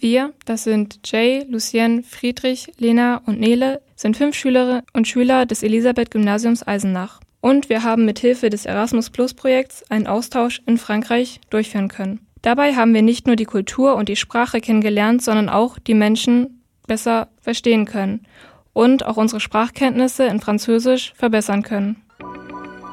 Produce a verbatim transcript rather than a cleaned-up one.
Wir, das sind Jay, Lucien, Friedrich, Lena und Nele, sind fünf Schülerinnen und Schüler des Elisabeth-Gymnasiums Eisenach. Und wir haben mit Hilfe des Erasmus-Plus-Projekts einen Austausch in Frankreich durchführen können. Dabei haben wir nicht nur die Kultur und die Sprache kennengelernt, sondern auch die Menschen besser verstehen können und auch unsere Sprachkenntnisse in Französisch verbessern können.